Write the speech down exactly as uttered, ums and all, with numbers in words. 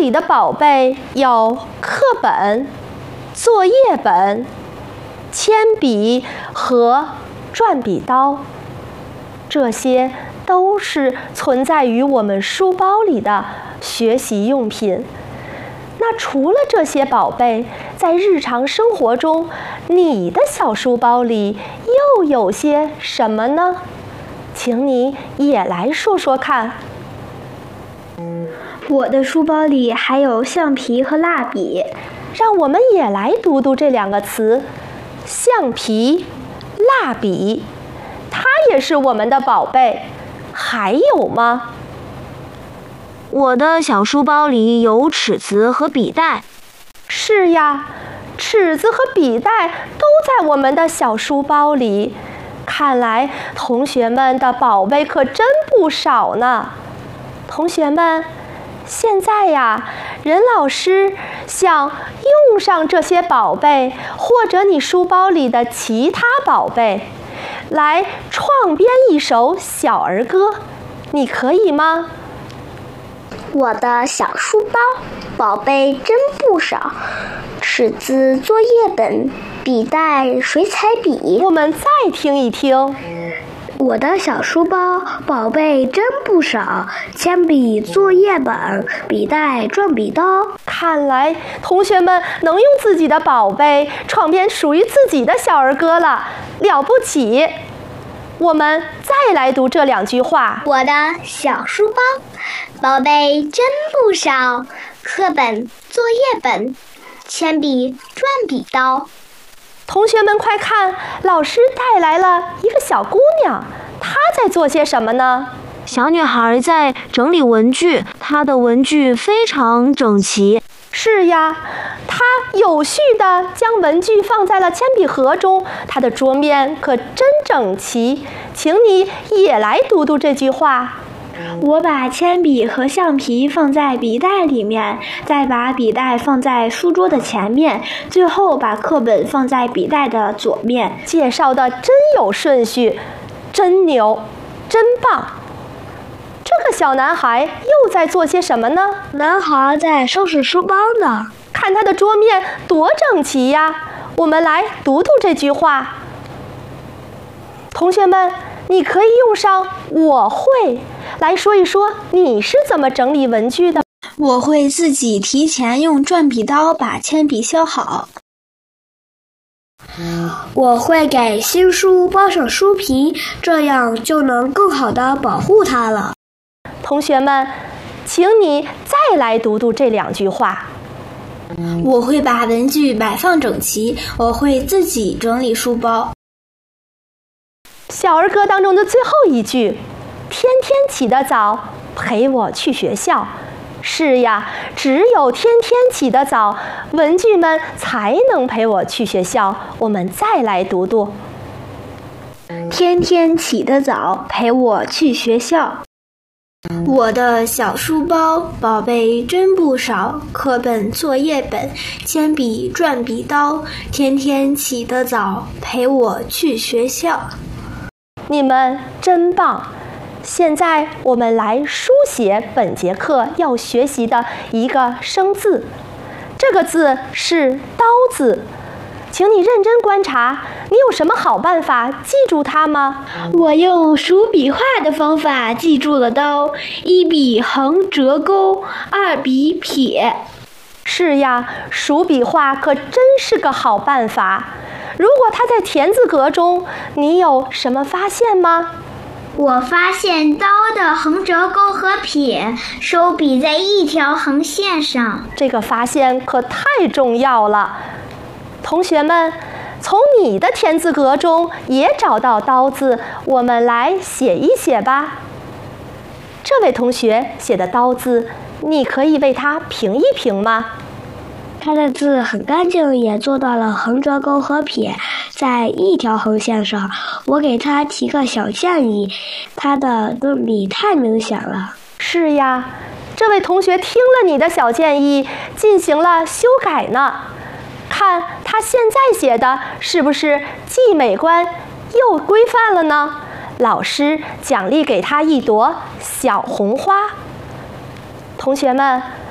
里的宝贝有课本、作业本、铅笔和转笔刀，这些都是存在于我们书包里的学习用品。那除了这些宝贝，在日常生活中，你的小书包里又有些什么呢？请你也来说说看。 我的书包里还有橡皮和蜡笔。 让我们也来读读这两个词：橡皮、蜡笔，它也是我们的宝贝。还有吗？ 我的小书包里有尺子和笔袋。 是呀，尺子和笔袋都在我们的小书包里。看来同学们的宝贝可真不少呢。同学们，现在呀，任老师想用上这些宝贝，或者你书包里的其他宝贝，来创编一首小儿歌，你可以吗？ 我的小书包宝贝真不少，尺子、作业本、笔袋、水彩笔。 我们再听一听。 我的小书包宝贝真不少，铅笔、作业本、笔袋、转笔刀。 看来同学们能用自己的宝贝创编属于自己的小儿歌了，了不起！我们再来读这两句话。 我的小书包宝贝真不少，课本、作业本、铅笔、转笔刀。 同学们快看，老师带来了一个小姑娘，她在做些什么呢？ 小女孩在整理文具，她的文具非常整齐。 是呀，她有序地将文具放在了铅笔盒中，她的桌面可真整齐。请你也来读读这句话。 我把铅笔和橡皮放在笔袋里面，再把笔袋放在书桌的前面，最后把课本放在笔袋的左面。 介绍的真有顺序，真牛，真棒！这个小男孩又在做些什么呢？ 男孩在收拾书包呢。 看他的桌面多整齐呀！我们来读读这句话。同学们，你可以用上“我会”来说一说你是怎么整理文具的。 我会自己提前用转笔刀把铅笔削好。我会给新书包上书皮，这样就能更好地保护它了。 同学们，请你再来读读这两句话。 我会把文具摆放整齐，我会自己整理书包。 小儿歌当中的最后一句，天天起得早，陪我去学校。是呀，只有天天起得早，文具们才能陪我去学校。我们再来读读。 天天起得早，陪我去学校。我的小书包宝贝真不少，课本、作业本、铅笔、转笔刀，天天起得早，陪我去学校。 你们真棒！现在我们来书写本节课要学习的一个生字，这个字是刀字。请你认真观察，你有什么好办法记住它吗？ 我用数笔画的方法记住了刀，一笔横折钩，二笔撇。 是呀，数笔画可真是个好办法。如果它在田字格中，你有什么发现吗？ 我发现刀的横折钩和撇收笔在一条横线上。 这个发现可太重要了。同学们，从你的田字格中也找到刀字，我们来写一写吧。这位同学写的刀字，你可以为他评一评吗？ 他的字很干净，也做到了横折钩和撇在一条横线上。我给他提个小建议，他的顿笔太明显了。 是呀，这位同学听了你的小建议，进行了修改呢。看他现在写的是不是既美观又规范了呢？老师奖励给他一朵小红花。同学们，